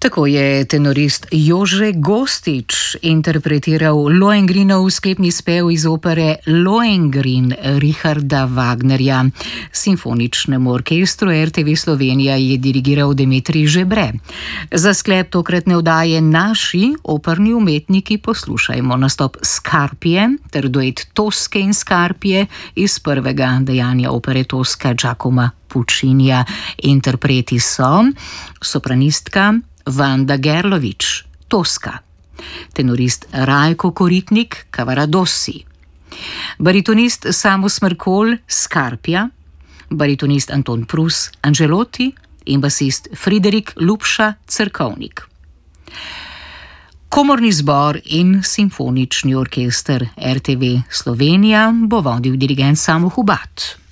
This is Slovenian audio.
Tako je tenorist Jože Gostič interpretiral Lohengrinov sklepni spev iz opere Lohengrin Richarda Wagnerja. Simfoničnemu orkestru RTV Slovenija je dirigiral Dimitrij Žebre. Za sklep tokratne oddaje naši operni umetniki poslušajmo nastop Scarpije ter duet Toske in Scarpije iz prvega dejanja opere Toska Giacomo Puccinija. Interpreti so sopranistka Vanda Gerlovič, Toska, tenorist Rajko Koritnik, Cavaradossi, baritonist Samo Smrkolj, Scarpija, baritonist Anton Prus, Angelotti in basist Friderik Lupša, Cerkovnik. Komorni zbor in simfonični orkester RTV Slovenija bo vodil dirigent Samo Hubat.